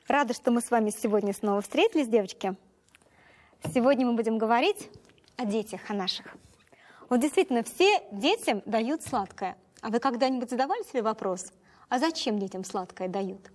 Рада, что мы с вами сегодня снова встретились, девочки. Сегодня мы будем говорить о детях, о наших. Вот действительно, все детям дают сладкое. А вы когда-нибудь задавали себе вопрос, а зачем детям сладкое дают?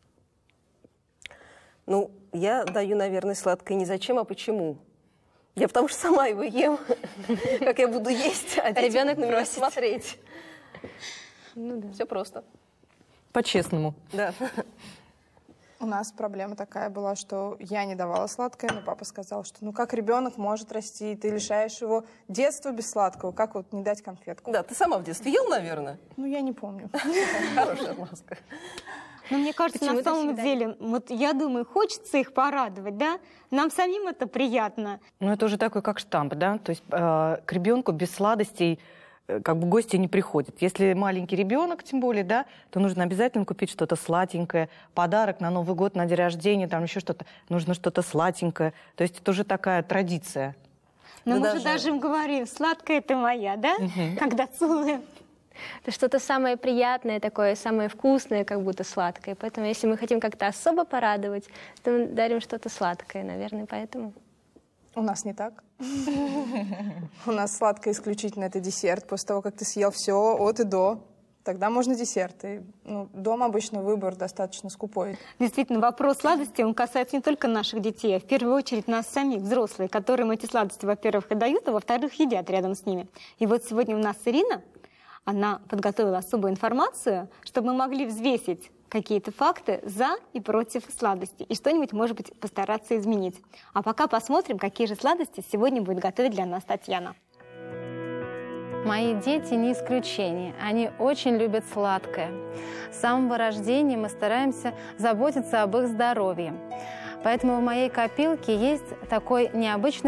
Ну, я даю, наверное, сладкое не зачем, а почему. Я потому что сама его ем, как я буду есть, а ребенок на меня смотреть. Все просто. По-честному. Да. У нас проблема такая была, что я не давала сладкое, но папа сказал, что ну как ребенок может расти, ты лишаешь его детства без сладкого, как вот не дать конфетку? Да, ты сама в детстве ел, наверное? Ну, я не помню. Хорошая отмазка. Но мне кажется, на самом деле, вот я думаю, хочется их порадовать, да? Нам самим это приятно. Ну, это уже такой как штамп, да? То есть к ребенку без сладостей как бы гости не приходят. Если маленький ребенок, тем более, да, то нужно обязательно купить что-то сладенькое, подарок на Новый год, на день рождения, там еще что-то, нужно что-то сладенькое. То есть это уже такая традиция. Но мы же даже им говорим, сладкая ты моя, да? Когда целуем. Это что-то самое приятное такое, самое вкусное, как будто сладкое. Поэтому если мы хотим как-то особо порадовать, то мы дарим что-то сладкое, наверное, поэтому. У нас не так. У нас сладкое исключительно это десерт. После того, как ты съел все от и до, тогда можно десерт. И, дома обычно выбор достаточно скупой. Действительно, вопрос сладости, он касается не только наших детей, а в первую очередь нас самих, взрослые, которым эти сладости, во-первых, и дают, а во-вторых, едят рядом с ними. И вот сегодня у нас Ирина, она подготовила особую информацию, чтобы мы могли взвесить какие-то факты за и против сладостей. И что-нибудь, может быть, постараться изменить. А пока посмотрим, какие же сладости сегодня будет готовить для нас Татьяна. Мои дети не исключение. Они очень любят сладкое. С самого рождения мы стараемся заботиться об их здоровье. Поэтому в моей копилке есть такой необычный